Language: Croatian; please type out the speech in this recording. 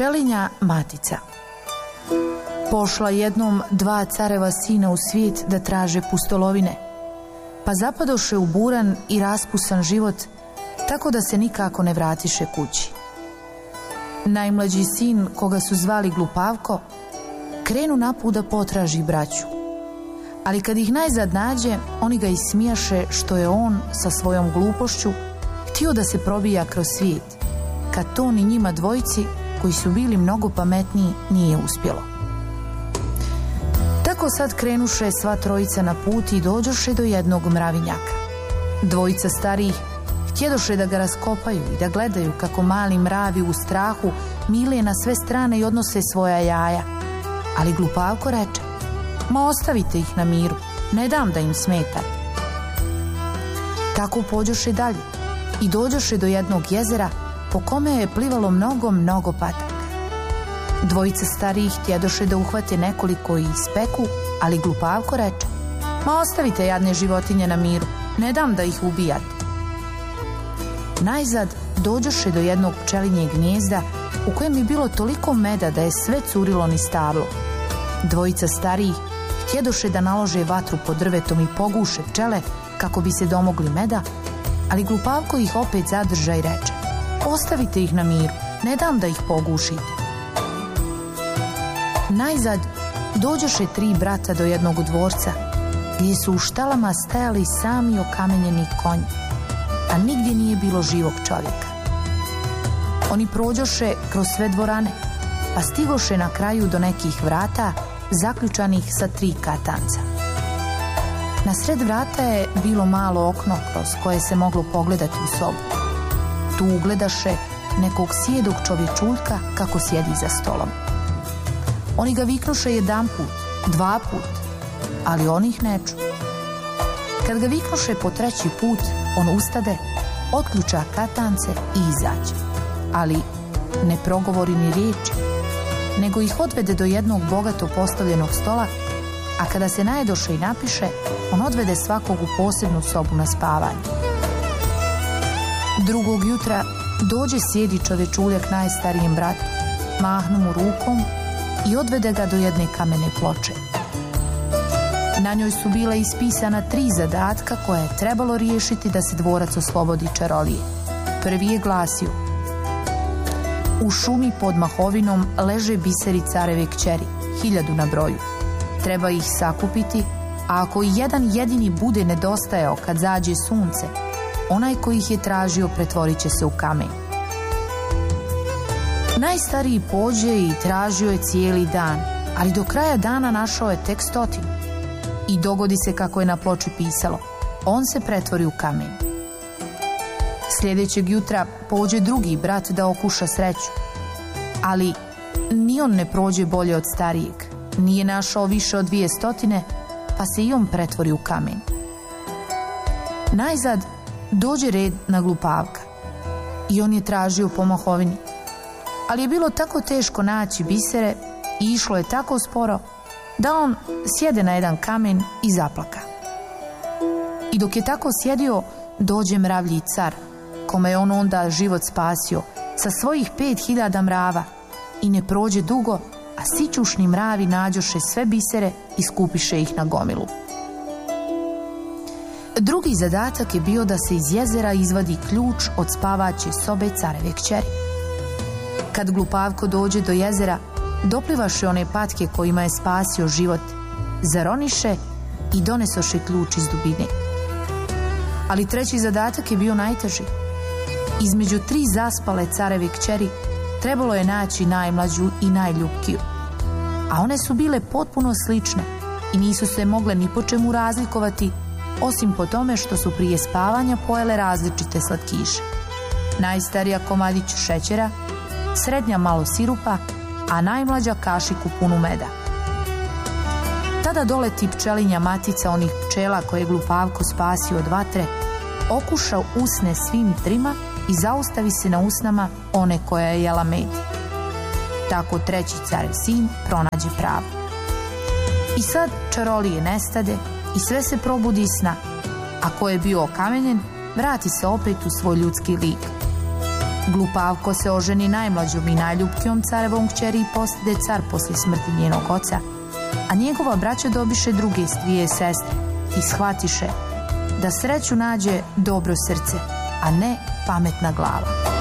Pčelinja matica. Pošla jednom 2 careva sina u svijet da traže pustolovine, pa zapadoše u buran i raspusan život, tako da se nikako ne vratiše kući. Najmlađi sin, koga su zvali Glupavko, krenu naput da potraži braću, ali kad ih najzad nađe, oni ga ismijaše što je on sa svojom glupošću htio da se probija kroz svijet, kad to ni njima dvojici, koji su bili mnogo pametniji, nije uspjelo. Tako sad krenuše sva trojica na put i dođoše do jednog mravinjaka. Dvojica starijih htjedoše da ga raskopaju i da gledaju kako mali mravi u strahu mile na sve strane i odnose svoja jaja. Ali Glupavko reče: ma ostavite ih na miru, ne dam da im smeta. Tako pođoše dalje i dođoše do jednog jezera po kome je plivalo mnogo pataka. Dvojica starijih htjedoše da uhvate nekoliko i ispeku, ali Glupavko reče: ma ostavite jadne životinje na miru, ne dam da ih ubijate. Najzad dođoše do jednog pčelinjeg gnijezda u kojem je bilo toliko meda da je sve curilo niz stablo. Dvojica starijih htjedoše da nalože vatru pod drvetom i poguše pčele kako bi se domogli meda, ali Glupavko ih opet zadrža i reče: ostavite ih na miru, ne dam da ih pogušite. Najzad dođoše 3 brata do jednog dvorca gdje su u štalama stajali sami okamenjeni konji, a nigdje nije bilo živog čovjeka. Oni prođoše kroz sve dvorane, pa stigoše na kraju do nekih vrata zaključanih sa 3 katanca. Na sred vrata je bilo malo okno kroz koje se moglo pogledati u sobu. Tu ugledaše nekog sjedog čovječuljka kako sjedi za stolom. Oni ga viknuše 1 put, 2 put, ali on ih ne ču. Kad ga viknuše po 3. put, on ustade, otključa katance i izađe, ali ne progovori ni riječi, nego ih odvede do jednog bogato postavljenog stola, a kada se najedoše i napiše, on odvede svakog u posebnu sobu na spavanje. Drugog jutra dođe sjedi čovječuljak najstarijem bratu, mahnu mu rukom i odvede ga do jedne kamene ploče. Na njoj su bila ispisana 3 zadatka koje je trebalo riješiti da se dvorac oslobodi čarolije. Prvi je glasio: u šumi pod mahovinom leže biseri careve kćeri, 1000 na broju. Treba ih sakupiti, a ako i jedan jedini bude nedostajao kad zađe sunce, onaj koji ih je tražio pretvorit će se u kamen. Najstariji pođe i tražio je cijeli dan, ali do kraja dana našao je tek 100. I dogodi se kako je na ploči pisalo: on se pretvori u kamen. Sljedećeg jutra pođe drugi brat da okuša sreću, ali ni on ne prođe bolje od starijeg. Nije našao više od 200, pa se i on pretvori u kamen. Najzad dođe red na Glupavka i on je tražio po mahovini, ali je bilo tako teško naći bisere i išlo je tako sporo da on sjede na jedan kamen i zaplaka. I dok je tako sjedio, dođe mravlji car, kome je on onda život spasio, sa svojih 5000 mrava, i ne prođe dugo, a sićušni mravi nađoše sve bisere i skupiše ih na gomilu. Drugi zadatak je bio da se iz jezera izvadi ključ od spavaće sobe careve kćeri. Kad Glupavko dođe do jezera, doplivaše one patke kojima je spasio život, zaroniše i donesoše ključ iz dubine. Ali treći zadatak je bio najteži. Između 3 zaspale careve kćeri trebalo je naći najmlađu i najljubkiju, a one su bile potpuno slične i nisu se mogle ni po čemu razlikovati, osim po tome što su prije spavanja pojele različite slatkiše. Najstarija komadić šećera, srednja malo sirupa, a najmlađa kašiku punu meda. Tada doleti pčelinja matica onih pčela koje je Glupavko spasio od vatre, okuša usne svim 3 i zaustavi se na usnama one koja je jela med. Tako 3. carev sin pronađe pravu. I sad čarolije nestade i sve se probudi iz sna, a ko je bio okamenjen vrati se opet u svoj ljudski lik. Glupavko se oženi najmlađom i najljubkijom carevom kćeri i postade car poslije smrti njenog oca, a njegova braća dobiše druge dvije sestre i shvatiše da sreću nađe dobro srce, a ne pametna glava.